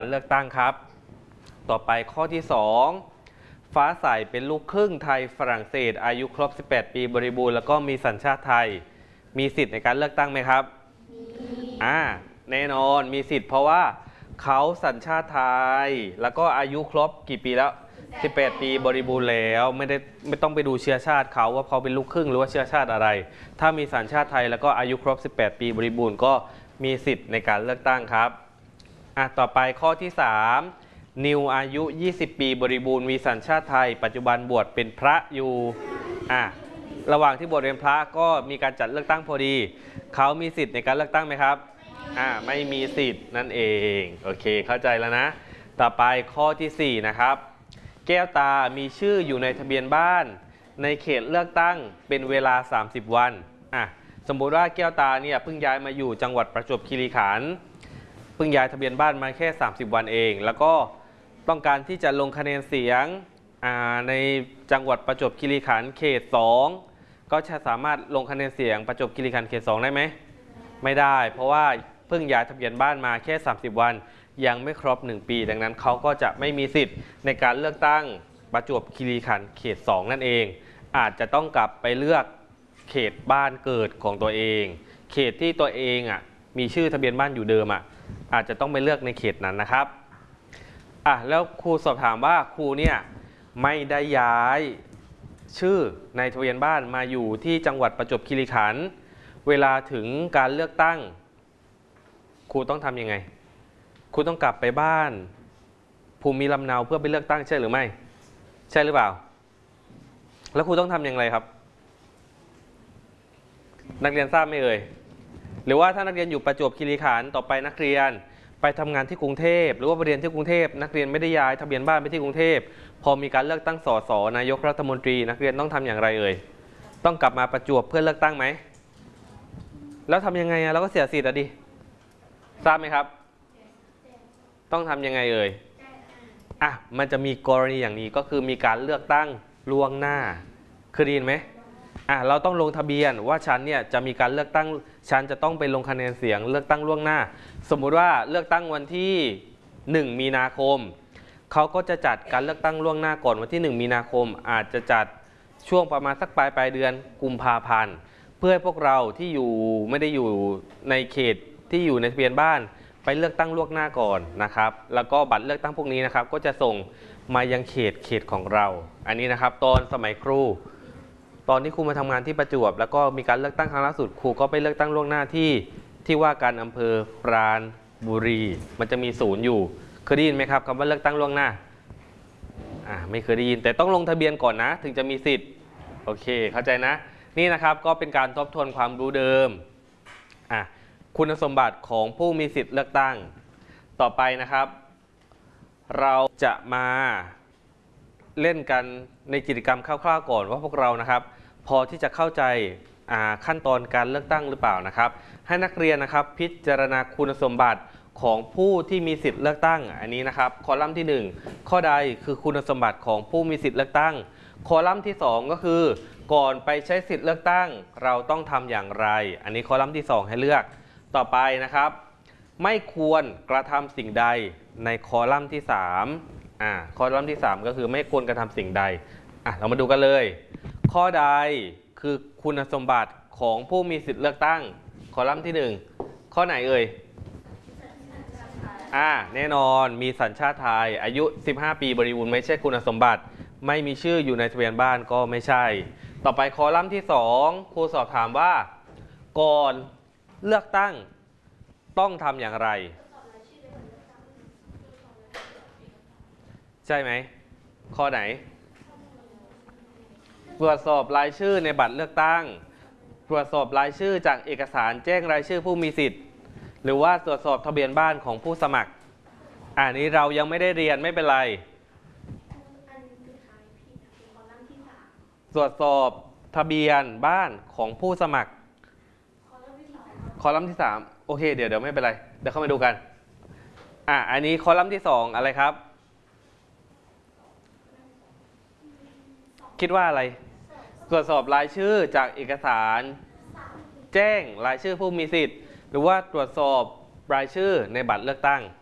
เลือกตั้งครับต่อไปข้อที่2ฟ้าใสเป็นลูกครึ่งไทยฝรั่งเศสอายุครบ18ปีบริบูรณ์แล้วก็มีสัญชาติไทยมีสิทธิ์ในการเลือกตั้งไหมครับแน่นอนมีสิทธิ์เพราะว่าเขาสัญชาติไทยแล้วก็อายุครบกี่ปีแล้ว18ปีบริบูรณ์แล้วไม่ต้องไปดูเชื้อชาติเขาว่าเขาเป็นลูกครึ่งหรือว่าเชื้อชาติอะไรถ้ามีสัญชาติไทยแล้วก็อายุครบ18ปีบริบูรณ์ก็มีสิทธิ์ในการเลือกตั้งครับต่อไปข้อที่3นิวอายุ20ปีบริบูรณ์มีสัญชาติไทยปัจจุบันบวชเป็นพระอยู่ระหว่างที่บวชเป็นพระก็มีการจัดเลือกตั้งพอดีเขามีสิทธิ์ในการเลือกตั้งไหมครับไม่มีสิทธิ์นั่นเองโอเคเข้าใจแล้วนะต่อไปข้อที่4นะครับแก้วตามีชื่ออยู่ในทะเบียนบ้านในเขตเลือกตั้งเป็นเวลา30วันสมมุติว่าแก้วตาเนี่ยเพิ่งย้ายมาอยู่จังหวัดประจวบคีรีขันธ์เพิ่งย้ายทะเบียนบ้านมาแค่30วันเองแล้วก็ต้องการที่จะลงคะแนนเสียงในจังหวัดประจวบคีรีขันธ์เขต2ก็จะสามารถลงคะแนนเสียงประจวบคีรีขันธ์เขต2ได้ไหมไม่ได้เพราะว่าเพิ่งย้ายทะเบียนบ้านมาแค่30วันยังไม่ครบ1ปีดังนั้นเขาก็จะไม่มีสิทธิ์ในการเลือกตั้งประจวบคีรีขันธ์เขต2นั่นเองอาจจะต้องกลับไปเลือกเขตบ้านเกิดของตัวเองเขตที่ตัวเองมีชื่อทะเบียนบ้านอยู่เดิมอาจจะต้องไปเลือกในเขตนั้นนะครับแล้วครูสอบถามว่าครูเนี่ยไม่ได้ย้ายชื่อในทะเบียนบ้านมาอยู่ที่จังหวัดประจวบคีรีขันธ์เวลาถึงการเลือกตั้งครูต้องทำยังไงครูต้องกลับไปบ้านภูมิลำเนาเพื่อไปเลือกตั้งใช่หรือไม่ใช่หรือเปล่าแล้วครูต้องทำอย่างไรครับนักเรียนทราบไหมเอ่ยหรือว่าถ้านักเรียนอยู่ประจวบคีรีขันธ์ต่อไปนักเรียนไปทำงานที่กรุงเทพหรือว่าไปเรียนที่กรุงเทพนักเรียนไม่ได้ย้ายทะเบียนบ้านไปที่กรุงเทพพอมีการเลือกตั้งสสนายกรัฐมนตรีนักเรียนต้องทำอย่างไรเอ่ยต้องกลับมาประจวบเพื่อเลือกตั้งไหมแล้วทำยังไงเราก็เสียสิทธิ์ดิทราบไหมครับต้องทำยังไงเอ่ยมันจะมีกรณีอย่างนี้ก็คือมีการเลือกตั้งล่วงหน้าเคยได้ยินไหมเราต้องลงทะเบียนว่าฉันเนี่ยจะมีการเลือกตั้งฉันจะต้องไปลงคะแนนเสียงเลือกตั้งล่วงหน้าสมมุติว่าเลือกตั้งวันที่1มีนาคมเขาก็จะจัดการเลือกตั้งล่วงหน้าก่อนวันที่1มีนาคมอาจจะจัดช่วงประมาณสักปลายเดือนกุมภาพันธ์เพื่อให้พวกเราที่ไม่ได้อยู่ในเขตที่อยู่ในทะเบียนบ้านไปเลือกตั้งล่วงหน้าก่อนนะครับแล้วก็บัตรเลือกตั้งพวกนี้นะครับก็จะส่งมายังเขตของเราอันนี้นะครับตอนสมัยครูตอนที่ครูมาทำงานที่ประจวบแล้วก็มีการเลือกตั้งครั้งล่าสุดครูก็ไปเลือกตั้งล่วงหน้าที่ว่าการอำเภอปราณบุรีมันจะมีศูนย์อยู่เคยได้ยินไหมครับคำว่าเลือกตั้งล่วงหน้าไม่เคยได้ยินแต่ต้องลงทะเบียนก่อนนะถึงจะมีสิทธิ์โอเคเข้าใจนะนี่นะครับก็เป็นการทบทวนความรู้เดิมคุณสมบัติของผู้มีสิทธิ์เลือกตั้งต่อไปนะครับเราจะมาเล่นกันในกิจกรรมคร่าวๆก่อนว่าพวกเรานะครับพอที่จะเข้าใจขั้นตอนการเลือกตั้งหรือเปล่านะครับให้นักเรียนนะครับพิจารณาคุณสมบัติของผู้ที่มีสิทธิ์เลือกตั้งอันนี้นะครับคอลัมน์ที่1ข้อใดคือคุณสมบัติของผู้มีสิทธิ์เลือกตั้งคอลัมน์ที่2ก็คือก่อนไปใช้สิทธิ์เลือกตั้งเราต้องทำอย่างไรอันนี้คอลัมน์ที่2ให้เลือกต่อไปนะครับไม่ควรกระทำสิ่งใดในคอลัมน์ที่3คอลัมน์ที่3ก็คือไม่ควรกระทำสิ่งใดเรามาดูกันเลยข้อใดคือคุณสมบัติของผู้มีสิทธิ์เลือกตั้งคอลัมน์ที่1ข้อไหนเอ่ยแน่นอนมีสัญชาติไทยอายุ15ปีบริบูรณ์ไม่ใช่คุณสมบัติไม่มีชื่ออยู่ในทะเบียนบ้านก็ไม่ใช่ต่อไปคอลัมน์ที่2ครูสอบถามว่าก่อนเลือกตั้งต้องทำอย่างไรใช่ไหมข้อไหนตรวจสอบรายชื่อในบัตรเลือกตั้งตรวจสอบรายชื่อจากเอกสารแจ้งรายชื่อผู้มีสิทธิ์หรือว่าตรวจสอบทะเบียนบ้านของผู้สมัครอันนี้เรายังไม่ได้เรียนไม่เป็นไรตรวจสอบทะเบียนบ้านของผู้สมัครคอลัมน์ที่3โอเคเดี๋ยวไม่เป็นไรเดี๋ยวเข้ามาดูกันอันนี้คอลัมน์ที่2อะไรครับคิดว่าอะไรตรวจสอบรายชื่อจากเอกสารแจ้งรายชื่อผู้มีสิทธิ์หรือว่าตรวจสอบรายชื่อในบัตรเลือกตั้ง